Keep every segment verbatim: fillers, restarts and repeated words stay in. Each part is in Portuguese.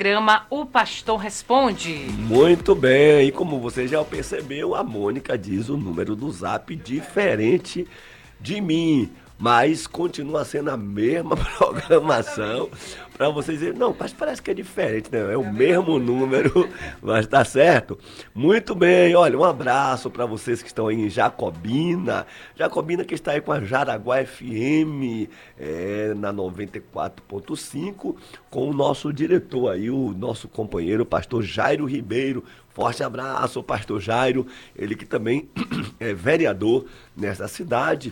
programa O Pastor Responde. Muito bem, e como você já percebeu, a Mônica diz o número do zap diferente de mim, mas continua sendo a mesma programação para vocês dizerem, não, mas parece que é diferente, né? É o mesmo número, mas tá certo. Muito bem, olha, um abraço para vocês que estão aí em Jacobina, Jacobina que está aí com a Jaraguá F M, é, na noventa e quatro ponto cinco, com o nosso diretor aí, o nosso companheiro, o pastor Jairo Ribeiro. Forte abraço, pastor Jairo, ele que também é vereador nesta cidade.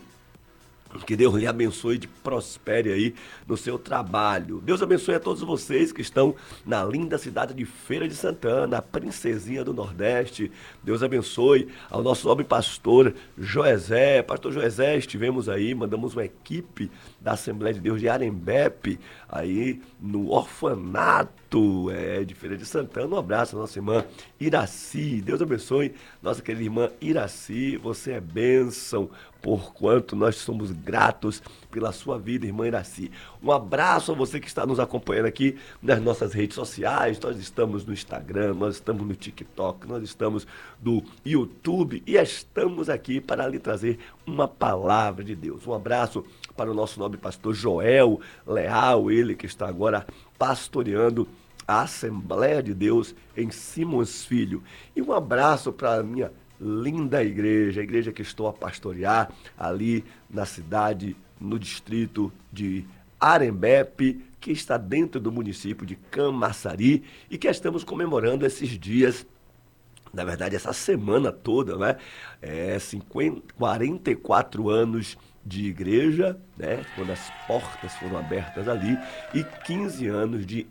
Que Deus lhe abençoe e prospere aí no seu trabalho. Deus abençoe a todos vocês que estão na linda cidade de Feira de Santana, a princesinha do Nordeste. Deus abençoe ao nosso nobre pastor Joesé. Pastor Joesé, estivemos aí, mandamos uma equipe da Assembleia de Deus de Arembepe, aí no orfanato é, de Feira de Santana. Um abraço à nossa irmã Iraci. Deus abençoe nossa querida irmã Iraci. Você é bênção, porquanto nós somos gratos pela sua vida, irmã Iraci. Um abraço a você que está nos acompanhando aqui nas nossas redes sociais. Nós estamos no Instagram, nós estamos no TikTok, nós estamos no YouTube e estamos aqui para lhe trazer uma palavra de Deus. Um abraço para o nosso nobre pastor Joel Leal, ele que está agora pastoreando a Assembleia de Deus em Simões Filho. E um abraço para a minha linda igreja, a igreja que estou a pastorear ali na cidade, no distrito de Arembepe, que está dentro do município de Camaçari e que estamos comemorando esses dias, na verdade essa semana toda, né? É, cinquenta, quarenta e quatro anos de igreja, né? Quando as portas foram abertas ali, e quinze anos de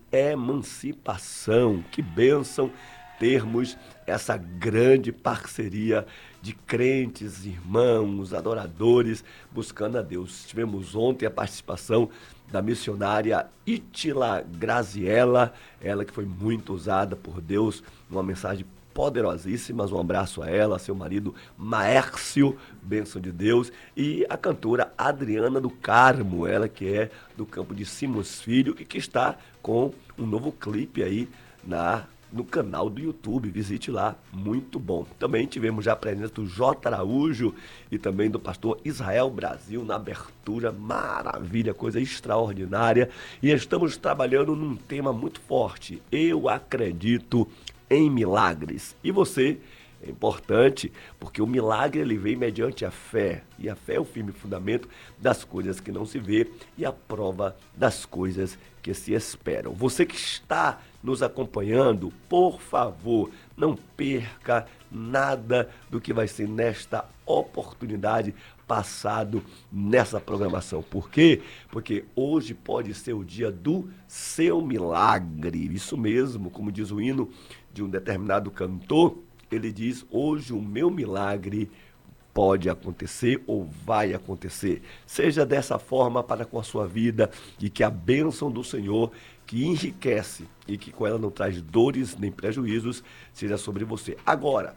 emancipação. Que bênção termos essa grande parceria de crentes, irmãos, adoradores, buscando a Deus. Tivemos ontem a participação da missionária Ítila Graziella, ela que foi muito usada por Deus, uma mensagem poderosíssima. Um abraço a ela, a seu marido Maércio, bênção de Deus, e a cantora Adriana do Carmo, ela que é do campo de Simões Filho e que está com um novo clipe aí na no canal do YouTube, visite lá, muito bom. Também tivemos já a presença do J. Araújo e também do pastor Israel Brasil na abertura, maravilha, coisa extraordinária. E estamos trabalhando num tema muito forte, eu acredito em milagres. E você? É importante, porque o milagre ele vem mediante a fé, e a fé é o firme fundamento das coisas que não se vê e a prova das coisas que se esperam. Você que está nos acompanhando, por favor, não perca nada do que vai ser nesta oportunidade passado nessa programação. Por quê? Porque hoje pode ser o dia do seu milagre. Isso mesmo, como diz o hino de um determinado cantor, ele diz, hoje o meu milagre pode acontecer ou vai acontecer. Seja dessa forma para com a sua vida e que a bênção do Senhor, que enriquece e que com ela não traz dores nem prejuízos, seja sobre você. Agora,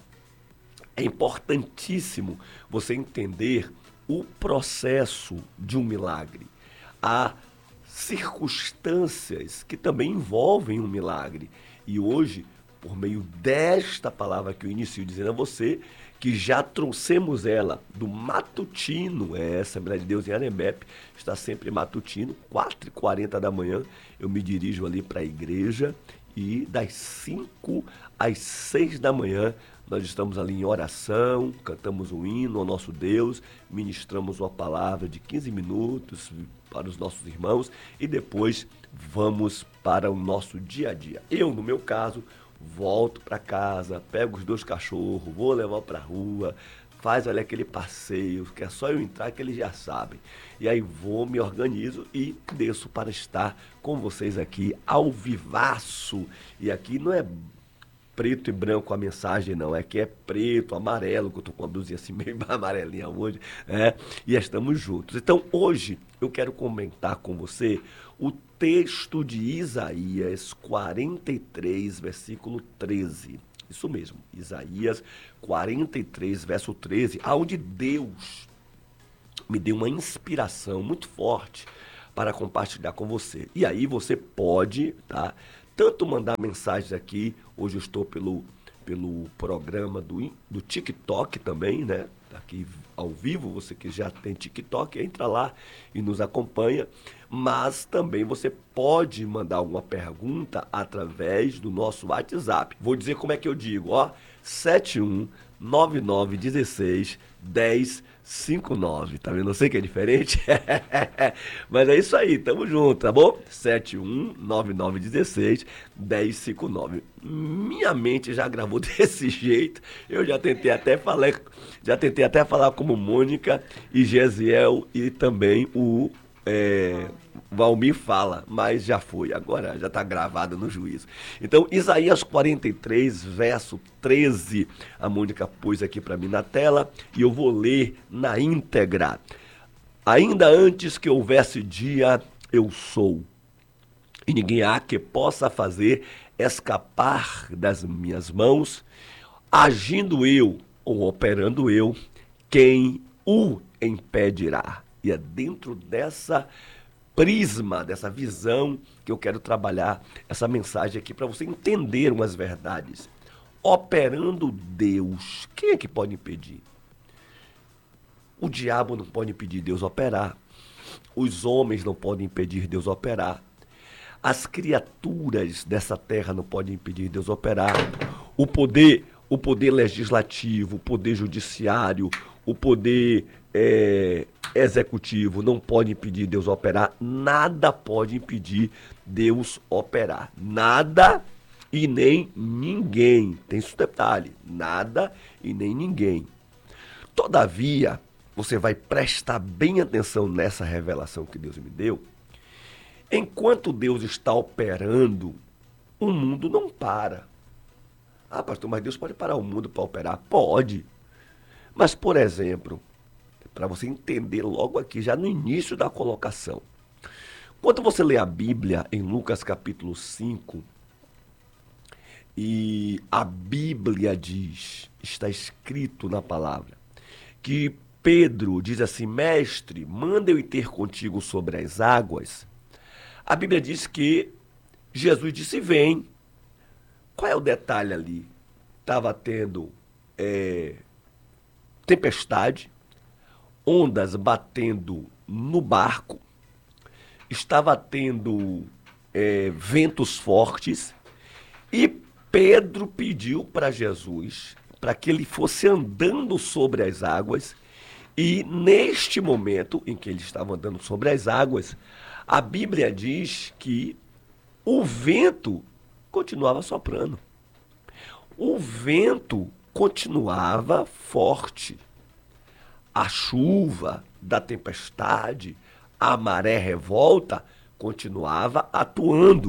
é importantíssimo você entender o processo de um milagre. Há circunstâncias que também envolvem um milagre. E hoje, por meio desta palavra que eu inicio dizendo a você, que já trouxemos ela do matutino, é, a Assembleia de Deus em Arembepe, está sempre matutino, quatro e quarenta da manhã, eu me dirijo ali para a igreja e das cinco às seis da manhã nós estamos ali em oração, cantamos um hino ao nosso Deus, ministramos uma palavra de quinze minutos para os nossos irmãos e depois vamos para o nosso dia a dia. Eu, no meu caso, volto para casa, pego os dois cachorros, vou levar para a rua, faz ali aquele passeio, que é só eu entrar que eles já sabem. E aí vou, me organizo e desço para estar com vocês aqui ao vivaço. E aqui não é preto e branco a mensagem, não. É que é preto, amarelo, que eu estou com a blusinha assim meio amarelinha hoje, né? E estamos juntos. Então, hoje, eu quero comentar com você o texto de Isaías quarenta e três, versículo treze. Isso mesmo, Isaías quarenta e três, verso treze, onde Deus me deu uma inspiração muito forte para compartilhar com você. E aí você pode, tá, tanto mandar mensagens aqui, hoje eu estou pelo, pelo programa do, do TikTok também, né? Aqui ao vivo, você que já tem TikTok, entra lá e nos acompanha. Mas também você pode mandar alguma pergunta através do nosso WhatsApp. Vou dizer como é que eu digo, ó, sete um nove nove um seis um zero cinco nove, tá vendo? Eu sei que é diferente, mas é isso aí, tamo junto, tá bom? sete um nove nove um seis um zero cinco nove. Minha mente já gravou desse jeito, eu já tentei até falar, já tentei até falar como Mônica e Gesiel e também o é, Valmir fala, mas já foi, agora já está gravado no juízo. Então, Isaías quarenta e três, verso treze, a Mônica pôs aqui para mim na tela e eu vou ler na íntegra. Ainda antes que houvesse dia, eu sou, e ninguém há que possa fazer escapar das minhas mãos, agindo eu ou operando eu, quem o impedirá? E é dentro dessa prisma, dessa visão, que eu quero trabalhar essa mensagem aqui para você entender umas verdades. Operando Deus, quem é que pode impedir? O diabo não pode impedir Deus operar. Os homens não podem impedir Deus operar. As criaturas dessa terra não podem impedir Deus operar. O poder, o poder legislativo, o poder judiciário, o poder é, executivo não pode impedir Deus operar. Nada pode impedir Deus operar. Nada e nem ninguém. Tem esse detalhe. Nada e nem ninguém. Todavia, você vai prestar bem atenção nessa revelação que Deus me deu. Enquanto Deus está operando, o mundo não para. Ah, pastor, mas Deus pode parar o mundo para operar? Pode. Mas, por exemplo, para você entender logo aqui, já no início da colocação, quando você lê a Bíblia em Lucas capítulo cinco, e a Bíblia diz, está escrito na palavra, que Pedro diz assim, mestre, manda eu ir ter contigo sobre as águas. A Bíblia diz que Jesus disse, vem. Qual é o detalhe ali? Estava tendo é, tempestade, ondas batendo no barco, estava tendo é, ventos fortes e Pedro pediu para Jesus para que ele fosse andando sobre as águas e neste momento em que ele estava andando sobre as águas, a Bíblia diz que o vento continuava soprando. O vento continuava forte. A chuva da tempestade, a maré revolta, continuava atuando.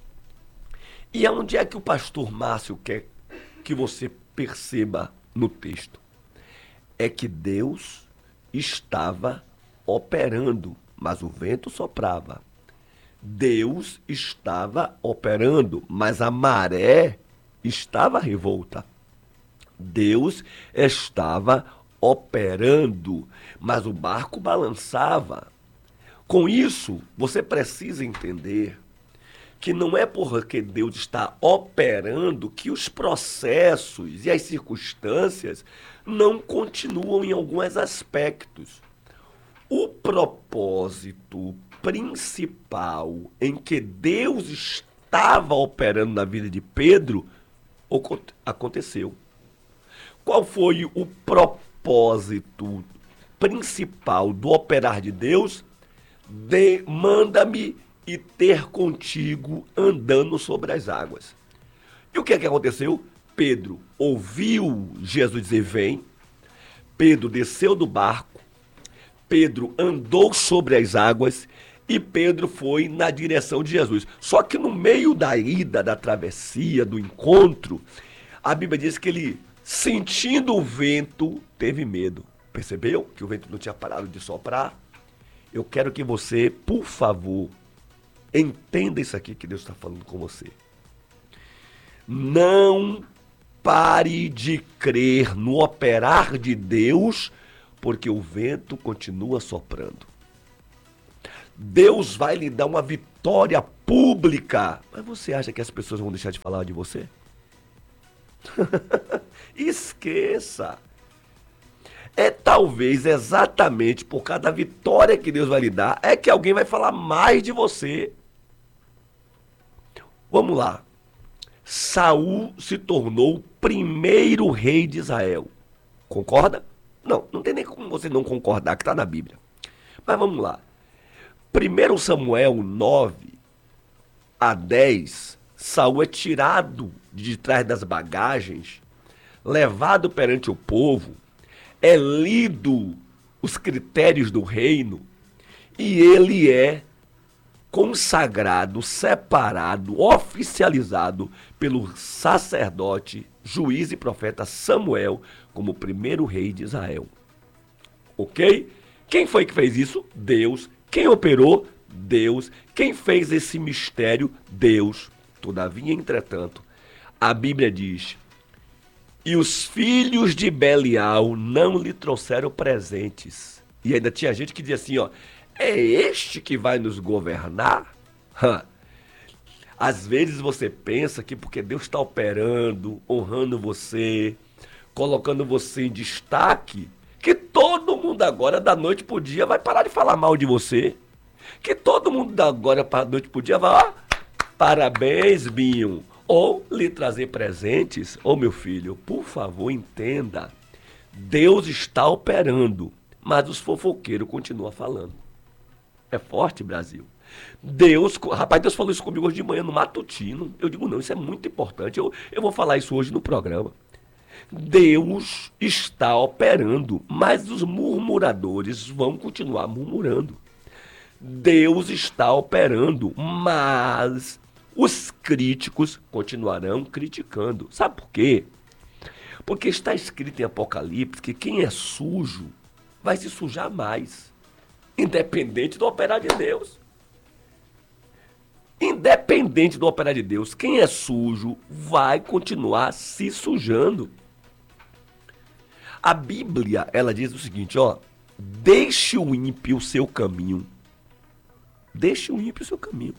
E aonde é que o pastor Márcio quer que você perceba no texto? É que Deus estava operando, mas o vento soprava. Deus estava operando, mas a maré estava revolta. Deus estava operando, mas o barco balançava. Com isso, você precisa entender que não é porque Deus está operando que os processos e as circunstâncias não continuam em alguns aspectos. O propósito principal em que Deus estava operando na vida de Pedro aconteceu. Qual foi o propósito principal do operar de Deus? De, manda-me e ter contigo andando sobre as águas. E o que é que aconteceu? Pedro ouviu Jesus dizer, vem. Pedro desceu do barco. Pedro andou sobre as águas e Pedro foi na direção de Jesus. Só que no meio da ida, da travessia, do encontro, a Bíblia diz que ele, sentindo o vento, teve medo. Percebeu que o vento não tinha parado de soprar? Eu quero que você, por favor, entenda isso aqui que Deus está falando com você. Não pare de crer no operar de Deus, porque o vento continua soprando. Deus vai lhe dar uma vitória pública. Mas você acha que as pessoas vão deixar de falar de você? Esqueça. É talvez exatamente por causa da vitória que Deus vai lhe dar, é que alguém vai falar mais de você. Vamos lá. Saul se tornou o primeiro rei de Israel. Concorda? Não, não tem nem como você não concordar, que está na Bíblia. Mas vamos lá. primeiro Samuel nove a dez, Saul é tirado de trás das bagagens, levado perante o povo, é lido os critérios do reino e ele é consagrado, separado, oficializado pelo sacerdote, juiz e profeta Samuel como o primeiro rei de Israel. Ok? Quem foi que fez isso? Deus. Quem operou? Deus. Quem fez esse mistério? Deus. Todavia, entretanto, a Bíblia diz: e os filhos de Belial não lhe trouxeram presentes. E ainda tinha gente que dizia assim, ó, é este que vai nos governar? Hã. Às vezes você pensa que porque Deus está operando, honrando você, colocando você em destaque, que todo mundo agora, da noite pro dia, vai parar de falar mal de você. Que todo mundo da agora, da noite pro dia, vai, ó, parabéns, Binho. Ou lhe trazer presentes. Ô, meu filho, por favor, entenda. Deus está operando, mas os fofoqueiros continuam falando. É forte, Brasil. Deus, rapaz, Deus falou isso comigo hoje de manhã no matutino. Eu digo, não, isso é muito importante. Eu, eu vou falar isso hoje no programa. Deus está operando, mas os murmuradores vão continuar murmurando. Deus está operando, mas os críticos continuarão criticando. Sabe por quê? Porque está escrito em Apocalipse que quem é sujo vai se sujar mais, independente do operar de Deus. Independente do operar de Deus, quem é sujo vai continuar se sujando. A Bíblia, ela diz o seguinte, ó, deixe o ímpio o seu caminho. Deixe o ímpio o seu caminho.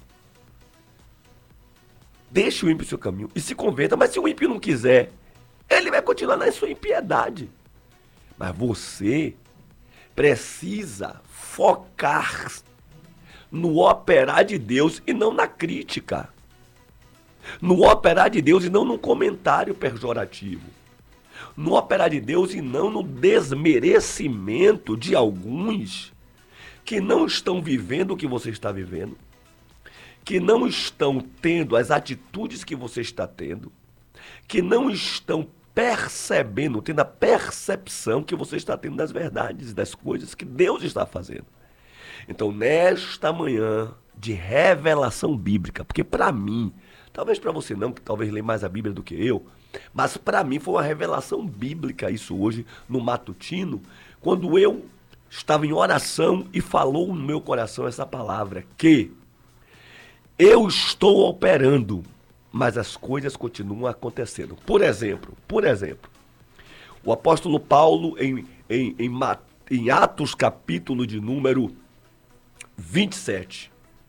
Deixe o ímpio o seu caminho e se converta, mas se o ímpio não quiser, ele vai continuar na sua impiedade. Mas você precisa focar no operar de Deus e não na crítica. No operar de Deus e não no comentário pejorativo. No operar de Deus e não no desmerecimento de alguns que não estão vivendo o que você está vivendo, que não estão tendo as atitudes que você está tendo, que não estão percebendo, tendo a percepção que você está tendo das verdades e das coisas que Deus está fazendo. Então, nesta manhã de revelação bíblica, porque para mim, talvez para você não, que talvez lê mais a Bíblia do que eu, mas para mim foi uma revelação bíblica isso hoje, no matutino, quando eu estava em oração e falou no meu coração essa palavra, que eu estou operando, mas as coisas continuam acontecendo. Por exemplo, por exemplo, o apóstolo Paulo em, em, em, em Atos capítulo de número vinte e sete,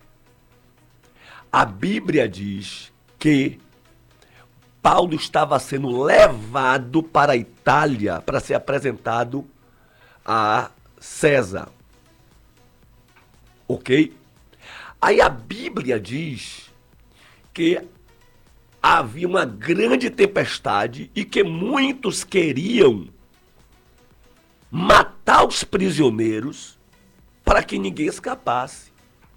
a Bíblia diz que Paulo estava sendo levado para a Itália para ser apresentado a César. Ok? Aí a Bíblia diz que havia uma grande tempestade e que muitos queriam matar os prisioneiros para que ninguém escapasse.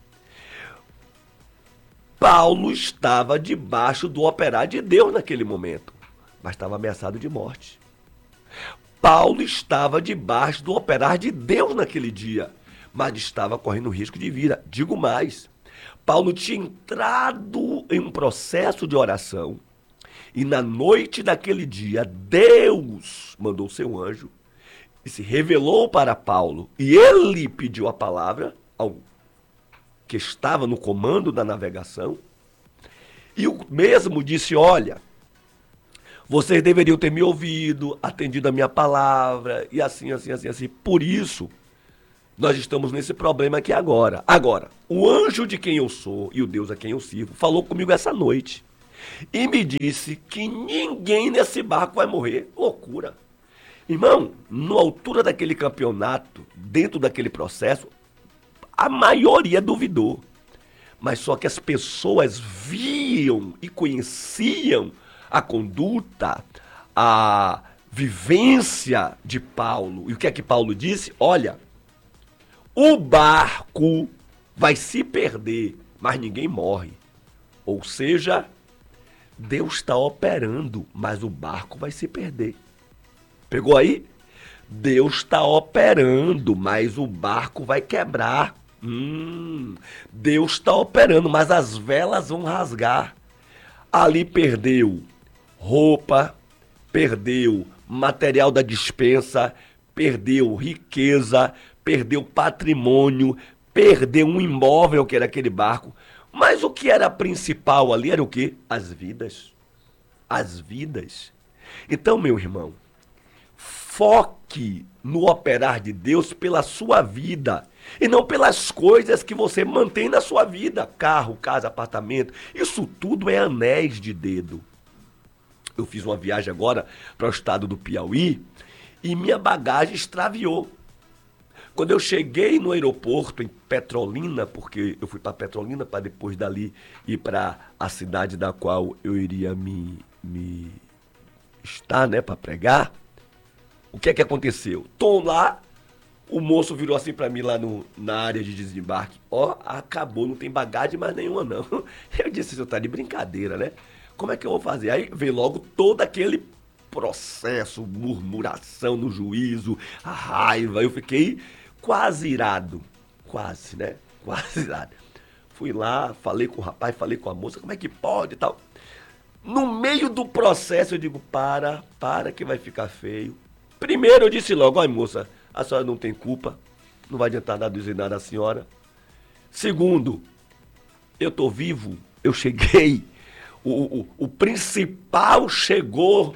Paulo estava debaixo do operar de Deus naquele momento, mas estava ameaçado de morte. Paulo estava debaixo do operar de Deus naquele dia, mas estava correndo risco de vida. Digo mais, Paulo tinha entrado em um processo de oração e na noite daquele dia, Deus mandou seu anjo e se revelou para Paulo e ele pediu a palavra ao que estava no comando da navegação, e o mesmo disse, olha, vocês deveriam ter me ouvido, atendido a minha palavra, e assim, assim, assim, assim. Por isso, nós estamos nesse problema aqui agora. Agora, o anjo de quem eu sou e o Deus a quem eu sirvo falou comigo essa noite e me disse que ninguém nesse barco vai morrer. Loucura. Irmão, na altura daquele campeonato, dentro daquele processo, a maioria duvidou. Mas só que as pessoas viam e conheciam a conduta, a vivência de Paulo. E o que é que Paulo disse? Olha, o barco vai se perder, mas ninguém morre. Ou seja, Deus está operando, mas o barco vai se perder. Pegou aí? Deus está operando, mas o barco vai quebrar. Hum, Deus está operando, mas as velas vão rasgar. Ali perdeu roupa, perdeu material da despensa, perdeu riqueza, perdeu patrimônio, perdeu um imóvel que era aquele barco. Mas o que era principal ali era o quê? As vidas. As vidas. Então, meu irmão, foque no operar de Deus pela sua vida e não pelas coisas que você mantém na sua vida. Carro, casa, apartamento, isso tudo é anéis de dedo. Eu fiz uma viagem agora para o estado do Piauí e minha bagagem extraviou. Quando eu cheguei no aeroporto em Petrolina, porque eu fui para Petrolina para depois dali ir para a cidade da qual eu iria me, me estar, né, para pregar, o que é que aconteceu? Tô lá, o moço virou assim para mim lá no, na área de desembarque. Ó, acabou, não tem bagagem mais nenhuma não. Eu disse, você tá de brincadeira, né? Como é que eu vou fazer? Aí veio logo todo aquele processo, murmuração no juízo, a raiva. Eu fiquei quase irado, quase, né? Quase irado. Fui lá, falei com o rapaz, falei com a moça, como é que pode e tal. No meio do processo eu digo, para, para que vai ficar feio. Primeiro eu disse logo, olha moça, a senhora não tem culpa, não vai adiantar nada dizer nada à senhora. Segundo, eu tô vivo, eu cheguei, o, o, o principal chegou,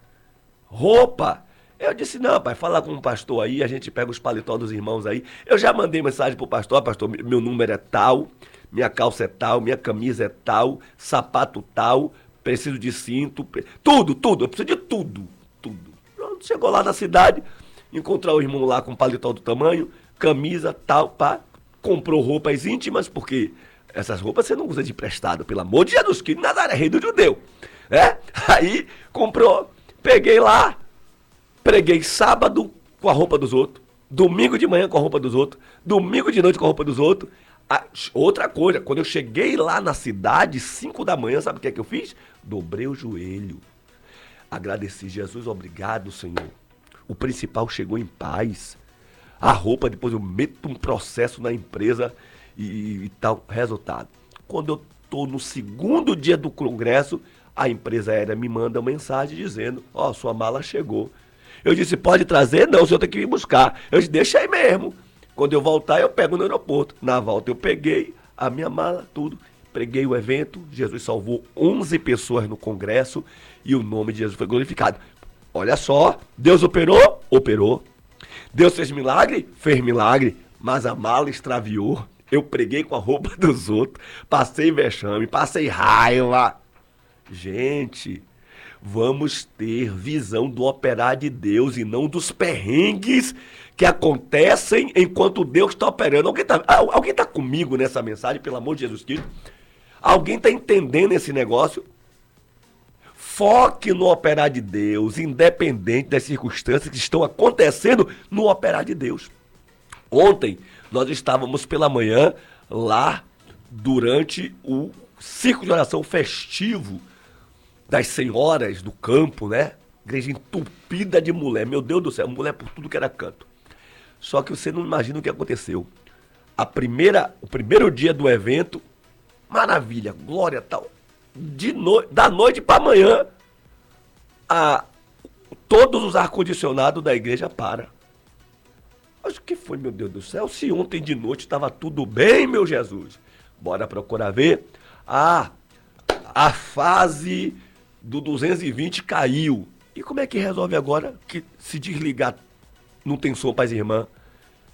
roupa. Eu disse, não, pai, fala com o pastor aí, a gente pega os paletó dos irmãos aí. Eu já mandei mensagem pro pastor, pastor, meu número é tal, minha calça é tal, minha camisa é tal, sapato tal, preciso de cinto, tudo, tudo, eu preciso de tudo, tudo. Chegou lá na cidade, encontrou o irmão lá com paletó do tamanho, camisa, tal, pá. Comprou roupas íntimas, porque essas roupas você não usa de emprestado, pelo amor de Jesus, que Nazaré é rei do judeu. É? Aí comprou, peguei lá, preguei sábado com a roupa dos outros, domingo de manhã com a roupa dos outros, domingo de noite com a roupa dos outros. Ah, outra coisa, quando eu cheguei lá na cidade, cinco da manhã, sabe o que é que eu fiz? Dobrei o joelho. Agradeci, Jesus, obrigado, Senhor. O principal chegou em paz. A roupa, depois eu meto um processo na empresa e, e tal. Resultado. Quando eu estou no segundo dia do congresso, a empresa aérea me manda uma mensagem dizendo, ó, oh, sua mala chegou. Eu disse, pode trazer? Não, o senhor tem que vir buscar. Eu disse, deixa aí mesmo. Quando eu voltar, eu pego no aeroporto. Na volta eu peguei a minha mala, tudo. Preguei o evento, Jesus salvou onze pessoas no congresso e o nome de Jesus foi glorificado. Olha só, Deus operou? Operou. Deus fez milagre? Fez milagre. Mas a mala extraviou. Eu preguei com a roupa dos outros, passei vexame, passei raiva. Gente, vamos ter visão do operar de Deus e não dos perrengues que acontecem enquanto Deus está operando. Alguém está alguém tá comigo nessa mensagem, pelo amor de Jesus Cristo? Alguém está entendendo esse negócio? Foque no operar de Deus, independente das circunstâncias que estão acontecendo no operar de Deus. Ontem, nós estávamos pela manhã lá durante o círculo de oração festivo das senhoras do campo, né? Igreja entupida de mulher. Meu Deus do céu, mulher por tudo que era canto. Só que você não imagina o que aconteceu. A primeira, o primeiro dia do evento, maravilha, glória tal. De no... Da noite para amanhã, a... todos os ar-condicionados da igreja param. Mas o que foi, meu Deus do céu? Se ontem de noite estava tudo bem, meu Jesus. Bora procurar ver. Ah, a fase do duzentos e vinte caiu. E como é que resolve agora que se desligar não tem som para as irmãs?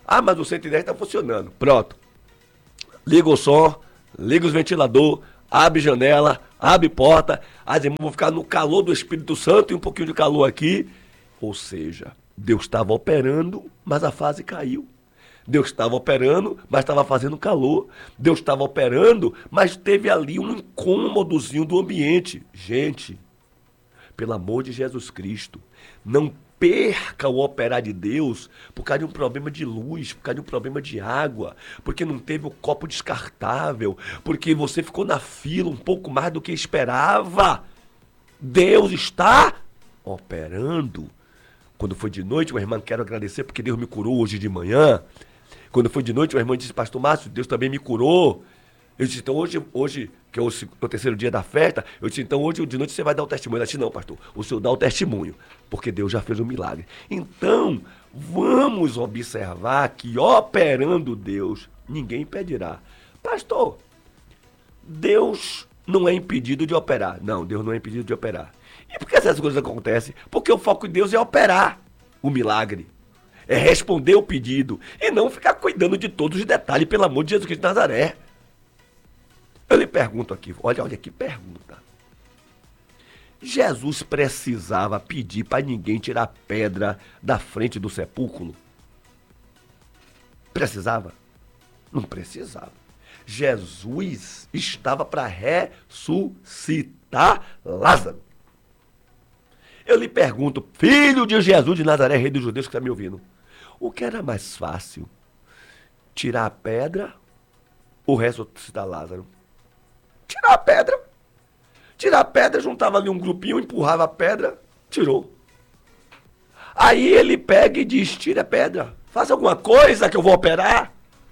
Ah, mas o cento e dez está funcionando. Pronto. Liga o som, liga os ventilador, abre janela, abre porta. As irmãs vão ficar no calor do Espírito Santo e um pouquinho de calor aqui. Ou seja, Deus estava operando, mas a fase caiu. Deus estava operando, mas estava fazendo calor. Deus estava operando, mas teve ali um incômodozinho do ambiente. Gente, pelo amor de Jesus Cristo, não perca o operar de Deus por causa de um problema de luz, por causa de um problema de água, porque não teve o copo descartável, porque você ficou na fila um pouco mais do que esperava. Deus está operando. Quando foi de noite, uma irmã, quero agradecer porque Deus me curou hoje de manhã. Quando foi de noite, uma irmã disse, pastor Márcio, Deus também me curou. Eu disse, então hoje, hoje que é o, o terceiro dia da festa, eu disse, então hoje de noite você vai dar o testemunho. Ela disse, não, pastor, o senhor dá o testemunho, porque Deus já fez um milagre. Então, vamos observar que operando Deus, ninguém impedirá. Pastor, Deus não é impedido de operar. Não, Deus não é impedido de operar. E por que essas coisas acontecem? Porque o foco de Deus é operar o milagre. É responder o pedido e não ficar cuidando de todos os detalhes, pelo amor de Jesus Cristo de Nazaré. Eu lhe pergunto aqui, olha, olha que pergunta. Jesus precisava pedir para ninguém tirar pedra da frente do sepulcro? Precisava? Não precisava. Jesus estava para ressuscitar Lázaro. Eu lhe pergunto, filho de Jesus de Nazaré, rei dos judeus que está me ouvindo, o que era mais fácil? Tirar a pedra ou ressuscitar Lázaro? Tirar a pedra. Tirar a pedra, juntava ali um grupinho, empurrava a pedra, tirou. Aí ele pega e diz, tira a pedra. Faça alguma coisa que eu vou operar.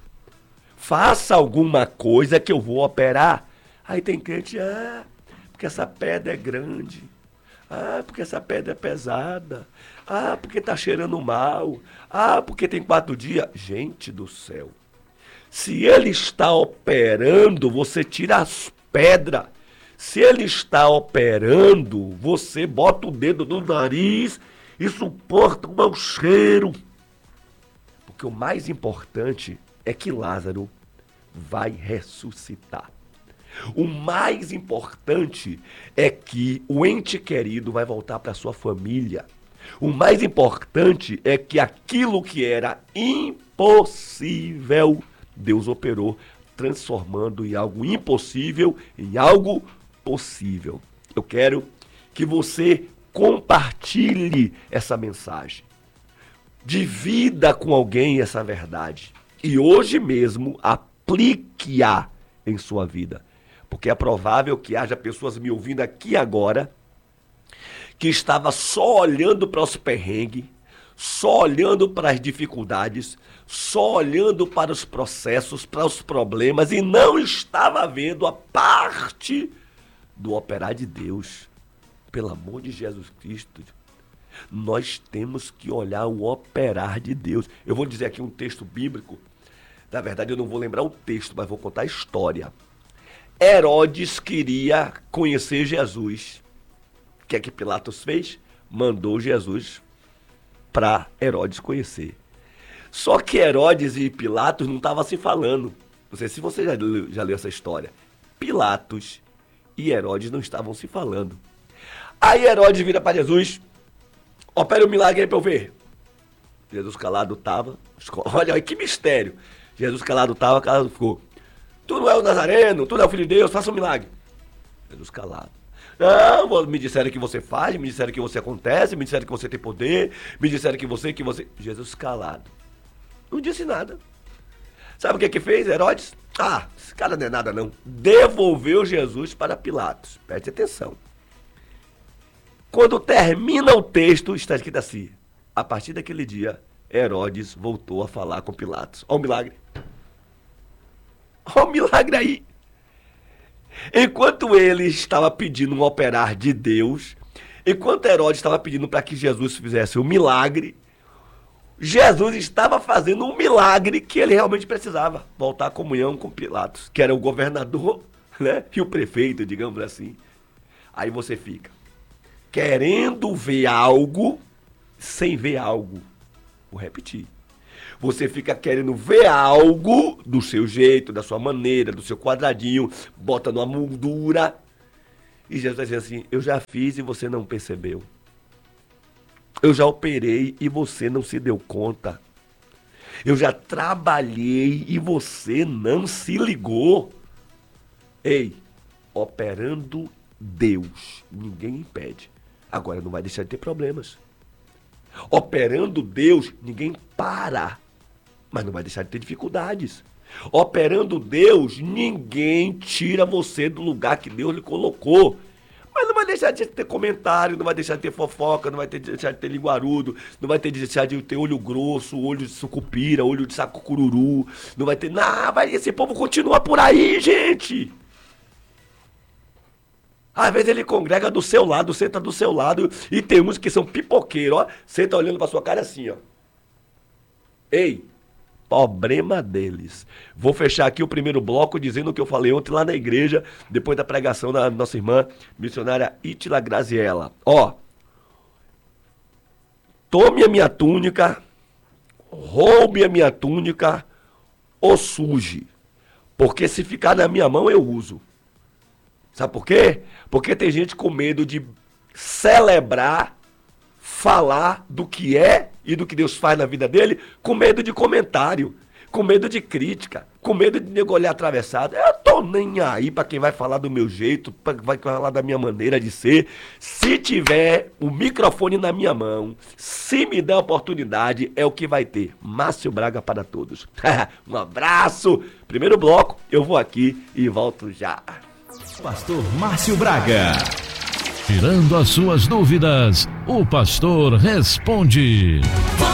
Faça alguma coisa que eu vou operar. Aí tem crente, ah, porque essa pedra é grande. Ah, porque essa pedra é pesada. Ah, porque tá cheirando mal. Ah, porque tem quatro dias. Gente do céu. Se ele está operando, você tira as pedras. Se ele está operando, você bota o dedo no nariz e suporta o mau cheiro. Porque o mais importante é que Lázaro vai ressuscitar. O mais importante é que o ente querido vai voltar para sua família. O mais importante é que aquilo que era impossível, Deus operou, transformando em algo impossível em algo possível. Eu quero que você compartilhe essa mensagem. Divida com alguém essa verdade. E hoje mesmo aplique-a em sua vida. Porque é provável que haja pessoas me ouvindo aqui agora que estava só olhando para os perrengues, só olhando para as dificuldades, só olhando para os processos, para os problemas e não estava vendo a parte do operar de Deus. Pelo amor de Jesus Cristo, nós temos que olhar o operar de Deus. Eu vou dizer aqui um texto bíblico. Na verdade, eu não vou lembrar o texto, mas vou contar a história. Herodes queria conhecer Jesus. O que é que Pilatos fez? Mandou Jesus para Herodes conhecer. Só que Herodes e Pilatos não estavam se falando. Não sei se você já leu, já leu essa história. Pilatos e Herodes não estavam se falando. Aí Herodes vira para Jesus, opera um milagre aí para eu ver. Jesus calado estava. Olha, olha que mistério. Jesus calado estava, calado ficou. Tu não é o Nazareno, tu não é o Filho de Deus, faça um milagre. Jesus calado. Não, me disseram que você faz, me disseram que você acontece, me disseram que você tem poder, me disseram que você, que você... Jesus calado. Não disse nada. Sabe o que que fez, Herodes? Ah, esse cara não é nada não. Devolveu Jesus para Pilatos. Preste atenção. Quando termina o texto, está escrito assim. A partir daquele dia, Herodes voltou a falar com Pilatos. Olha o milagre. Olha o milagre aí. Enquanto ele estava pedindo um operar de Deus, enquanto Herodes estava pedindo para que Jesus fizesse um milagre, Jesus estava fazendo um milagre que ele realmente precisava. Voltar à comunhão com Pilatos, que era o governador, né, e o prefeito, digamos assim. Aí você fica querendo ver algo sem ver algo. Vou repetir. Você fica querendo ver algo do seu jeito, da sua maneira, do seu quadradinho, bota numa moldura. E Jesus está dizendo assim, eu já fiz e você não percebeu. Eu já operei e você não se deu conta. Eu já trabalhei e você não se ligou. Ei, operando Deus, ninguém impede. Agora não vai deixar de ter problemas. Operando Deus, ninguém para, mas não vai deixar de ter dificuldades. Operando Deus, ninguém tira você do lugar que Deus lhe colocou. Mas não vai deixar de ter comentário, não vai deixar de ter fofoca, não vai ter, deixar de ter linguarudo, não vai ter de deixar de ter olho grosso, olho de sucupira, olho de saco cururu, não vai ter nada, vai, esse povo continua por aí, gente. Às vezes ele congrega do seu lado, senta do seu lado, e tem uns que são pipoqueiros, ó, senta olhando pra sua cara assim, ó. Ei, problema deles. Vou fechar aqui o primeiro bloco dizendo o que eu falei ontem lá na igreja, depois da pregação da nossa irmã missionária Ítila Graziella. Ó, tome a minha túnica, roube a minha túnica, ou suje, porque se ficar na minha mão eu uso. Sabe por quê? Porque tem gente com medo de celebrar, falar do que é e do que Deus faz na vida dele, com medo de comentário, com medo de crítica, com medo de nego olhar atravessado. Eu tô nem aí pra quem vai falar do meu jeito, pra quem vai falar da minha maneira de ser. Se tiver o microfone na minha mão, se me der a oportunidade, é o que vai ter. Márcio Braga para todos. Um abraço. Primeiro bloco, eu vou aqui e volto já. Pastor Márcio Braga. Tirando as suas dúvidas, o pastor responde.